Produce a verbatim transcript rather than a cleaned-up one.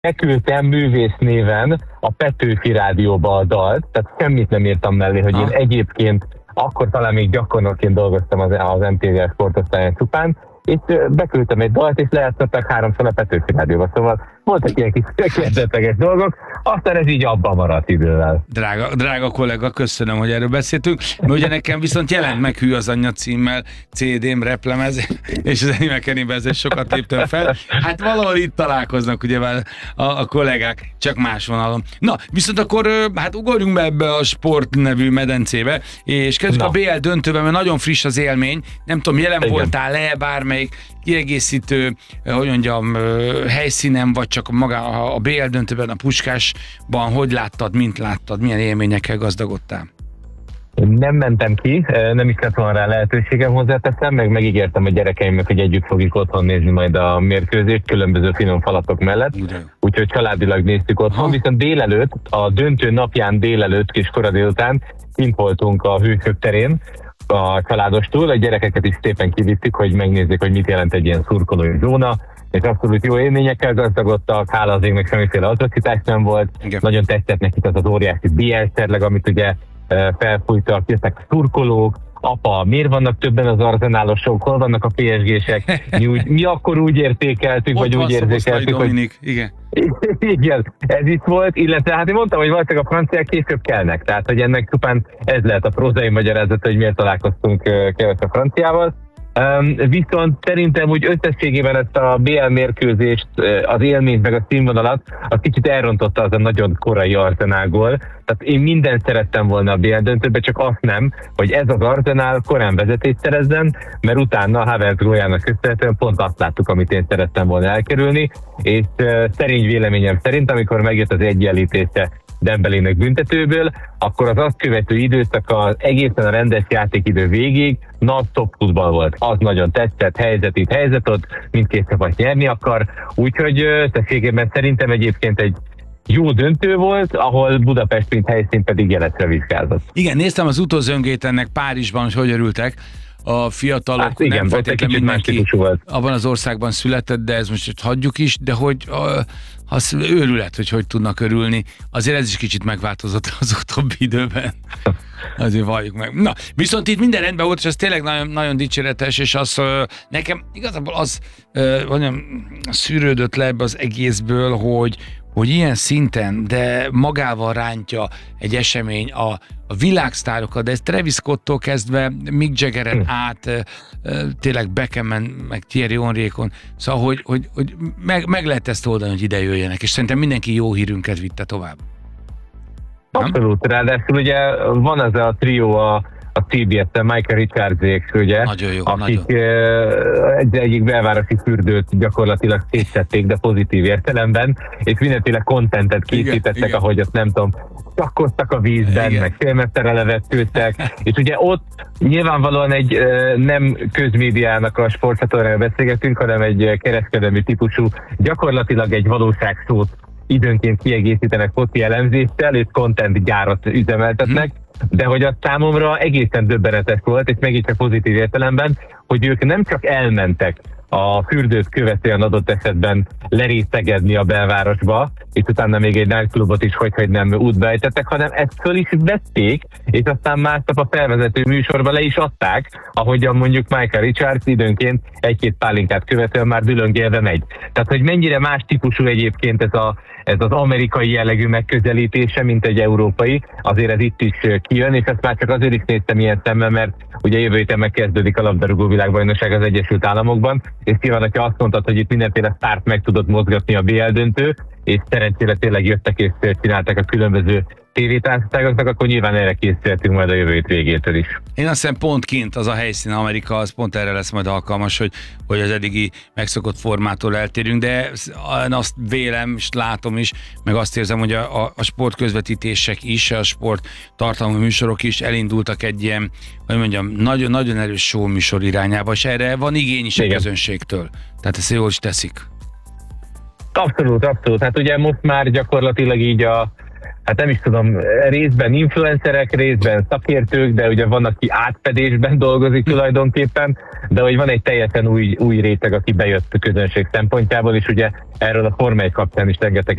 beküldtem művész néven a Petőfi Rádióba a dalt, tehát semmit nem írtam mellé, hogy én egyébként akkor talán még gyakornokként dolgoztam az, az em té vé sportosztályon csupán, és beküldtem egy dalt, és lejátszottak háromszor a Petőfi Rádióba, szóval voltak ilyen kis kérdetleges dolgok, aztán ez így abban maradt idővel. Drága, drága kollega, köszönöm, hogy erről beszéltünk, mert ugye nekem viszont jelent meg Hű az anyja címmel cé dém, replemez, és az Animal Kennyben ezzel sokat léptem fel. Hát valahol itt találkoznak ugye a, a kollégák, csak más vonalon. Na, viszont akkor hát ugorjunk be ebbe a Sport nevű medencébe, és kezdjük Na. a bé el döntőben, mert nagyon friss az élmény. Nem tudom, jelen Igen. voltál-e bármelyik kiegészítő, hogy mondjam, helyszínen, vagy csak maga a bé el döntőben, a Puskásban, hogy láttad, mint láttad, milyen élményekkel gazdagodtál? Nem mentem ki, nem is lett volna rá lehetőségem, hozzáteszem, meg megígértem a gyerekeimnek, hogy együtt fogjuk otthon nézni majd a mérkőzést, különböző finom falatok mellett, úgyhogy családilag néztük otthon, ha. Viszont délelőtt, a döntő napján délelőtt, kis kora délután kint voltunk a Hősök terén, a családostól, a gyerekeket is szépen kivittük, hogy megnézzék, hogy mit jelent egy ilyen szurkolói zóna, és abszolút jó élményekkel gazdagodtak, hála az égnek semmiféle atrocitás nem volt, Igen. nagyon tetszett nekik az az óriási bé el szerleg, amit ugye felfújtak, jöttek a szurkolók, apa, miért vannak többen az arzenálosok, hol vannak a pé es gések, mi, úgy, mi akkor úgy értékeltük, Ott vagy úgy érzékeltük, hogy... Igen. Igen, ez itt volt, illetve hát én mondtam, hogy valószínűleg a franciák később kelnek, tehát hogy ennek csupán ez lehet a prózai magyarázat, hogy miért találkoztunk kevesebb a franciával. Um, viszont szerintem úgy összességében ezt a bé el mérkőzést, az élményt meg a színvonalat, az kicsit elrontotta az a nagyon korai Arzenálgól. Tehát én mindent szerettem volna a bé el döntőbe, csak azt nem, hogy ez az Arzenál korán vezetést szerezzen, mert utána Havertz góljának köszönhetően pont azt láttuk, amit én szerettem volna elkerülni, és uh, szerény véleményem szerint, amikor megjött az egyenlítése Dembelének büntetőből, akkor az azt követő időszak az egészen a rendes játékidő végig non-stop futball volt. Az nagyon tetszett, helyzet itt, helyzet ott, mindkét csapat nyerni akar, úgyhogy összességében szerintem egyébként egy jó döntő volt, ahol Budapest mint helyszín pedig életre vizsgázott. Igen, néztem az utózöngét ennek Párizsban, hogy hogy örültek a fiatalok, hát igen, nem feltétlenül mindenki volt. Abban az országban született, de ez most hagyjuk is, de hogy a, az őrület, hogy hogy tudnak örülni. Azért ez is kicsit megváltozott az utóbbi időben. Azért valljuk meg. Na, viszont itt minden rendben volt, és ez tényleg nagyon, nagyon dicséretes, és az nekem igazából az mondjam, szűrődött le ebbe az egészből, hogy hogy ilyen szinten, de magával rántja egy esemény a, a világsztárokat, de ez Travis Scotttól kezdve Mick Jaggeren hmm. át, e, e, tényleg Beckhamen, meg Thierry Henryékon, szóval, hogy, hogy, hogy meg, meg lehet ezt oldani, hogy ide jöjjenek, és szerintem mindenki jó hírünket vitte tovább. Abszolút, ráadásul ugye van az a trió a a té bé es-en, Michael Richardsék, ugye, nagyon jó, akik nagyon. egy, egyik belvárosi fürdőt gyakorlatilag szétszették, de pozitív értelemben, és mindenféle kontentet készítettek, igen, ahogy azt nem tudom, csakkoztak a vízben, igen, meg félmeszerre levetkőztek, és ugye ott nyilvánvalóan egy nem közmédiának a sportcsatornára beszélgetünk, hanem egy kereskedelmi típusú, gyakorlatilag egy valóságszót időnként kiegészítenek foci elemzéssel, és content gyárat üzemeltetnek, de hogy az számomra egészen döbbenetes volt, és megint csak pozitív értelemben, hogy ők nem csak elmentek a fürdőt követően adott esetben lerészegedni a belvárosba, és utána még egy nightclubot is hogy, hogy nem útba ejtettek, hanem ezt föl is vették, és aztán másnap a felvezető műsorba le is adták, ahogyan mondjuk Michael Richards időnként egy-két pálinkát követően már dülöngélve megy. Tehát, hogy mennyire más típusú egyébként ez, a, ez az amerikai jellegű megközelítése, mint egy európai, azért ez itt is kijön, és ezt már csak azért is néztem ilyen szemmel, mert ugye jövő héten megkezdődik a labdarúgó világbajnokság az Egyesült Államokban, és nyilván, hogyha azt mondtad, hogy itt mindenféle sztárt meg tudod mozgatni a bé el döntő, és szerencsére tényleg jöttek és csináltak a különböző tévétársaságoknak, akkor nyilván erre készülhetünk majd a jövő hét végétől is. Én azt hiszem pont kint az a helyszín, Amerika, az pont erre lesz majd alkalmas, hogy, hogy az eddigi megszokott formától eltérünk, de én azt vélem, és látom is, meg azt érzem, hogy a, a, a sportközvetítések is, a sport tartalmi műsorok is elindultak egy ilyen, hogy mondjam, nagyon, nagyon erős show műsor irányába, és erre van igény is a közönségtől. Tehát ezt jól is teszik. Abszolút, abszolút. Hát ugye most már gyakorlatilag így a hát nem is tudom, részben influencerek, részben szakértők, de ugye van, aki átfedésben dolgozik tulajdonképpen, de hogy van egy teljesen új, új réteg, aki bejött a közönség szempontjából, és ugye erről a Forma egy kapcsán is rengeteg